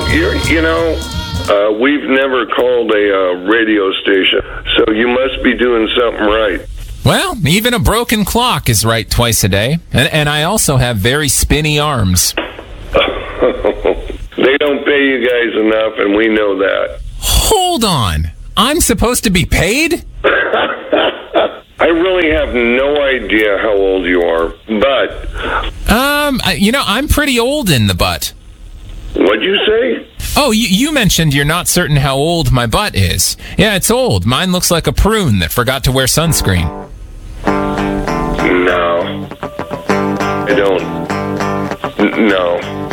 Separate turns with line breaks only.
We've never called a radio station, so you must be doing something right.
Well, even a broken clock is right twice a day. And I also have very spinny arms.
They don't pay you guys enough, and we know that.
Hold on. I'm supposed to be paid?
I really have no idea how old you are, but...
I'm pretty old in the butt.
What'd you say?
Oh, you mentioned you're not certain how old my butt is. Yeah, it's old. Mine looks like a prune that forgot to wear sunscreen.
No. I don't. No.